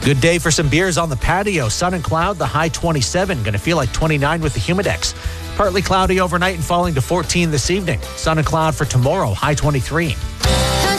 Good day for some beers on the patio. Sun and cloud, the high 27. Going to feel like 29 with the Humidex. Partly cloudy overnight and falling to 14 this evening. Sun and cloud for tomorrow, high 23.